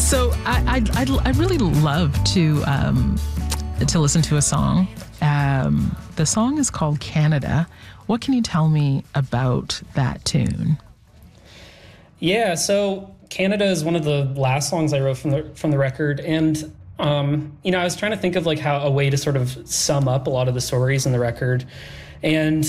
So I really love to listen to a song. The song is called Canada. What can you tell me about that tune? Yeah, so Canada is one of the last songs I wrote from the record, and I was trying to think of like how a way to sort of sum up a lot of the stories in the record. And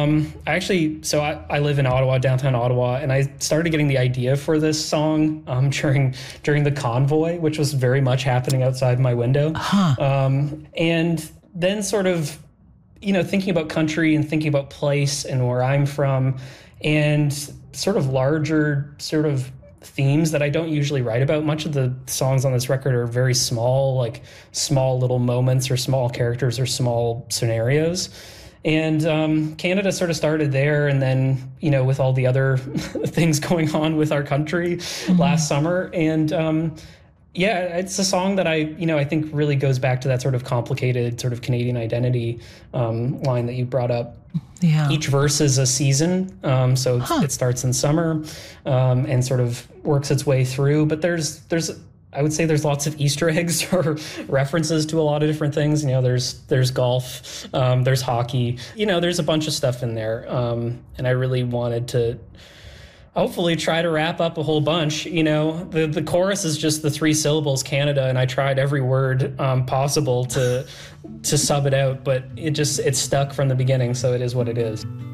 I live in Ottawa, downtown Ottawa, and I started getting the idea for this song during the convoy, which was very much happening outside my window. And then sort of, thinking about country and thinking about place and where I'm from, and sort of larger sort of themes that I don't usually write about. Much of the songs on this record are very small, like small little moments or small characters or small scenarios. And Canada sort of started there, and then, with all the other things going on with our country last summer. And it's a song that I think really goes back to that sort of complicated sort of Canadian identity line that you brought up. Yeah. Each verse is a season, it starts in summer and sort of works its way through. But I would say there's lots of Easter eggs or references to a lot of different things. There's golf, there's hockey, there's a bunch of stuff in there. And I really wanted to hopefully try to wrap up a whole bunch. The chorus is just the 3 syllables, Canada, and I tried every word possible to sub it out, but it stuck from the beginning. So it is what it is.